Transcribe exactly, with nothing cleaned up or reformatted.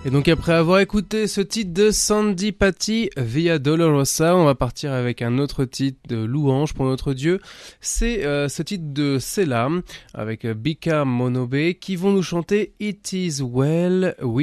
Et donc après avoir écouté ce titre de Sandy Patty, Via Dolorosa, on va partir avec un autre titre de louange pour notre Dieu. C'est euh, ce titre de Selah avec Bika Monobe qui vont nous chanter It Is Well